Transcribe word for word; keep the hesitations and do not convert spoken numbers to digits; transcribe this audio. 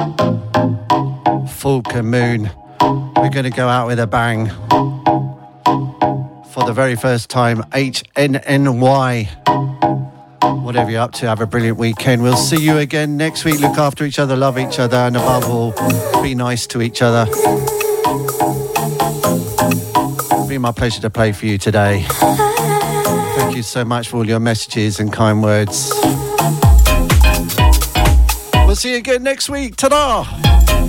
Falcon Moon. We're going to go out with a bang. For the very first time, H N N Y. Whatever you're up to, have a brilliant weekend. We'll see you again next week. Look after each other, love each other, and above all, be nice to each other. It's been my pleasure to play for you today. Thank you so much for all your messages and kind words. We'll see you again next week. Ta-da!